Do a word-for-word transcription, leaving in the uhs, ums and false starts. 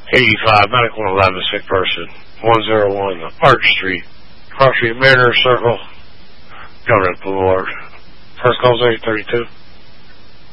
eighty-five, medical eleven, sick person, one oh one Arch Street, Cross Street, Mariner Circle, Government Boulevard. First call's eight thirty-two.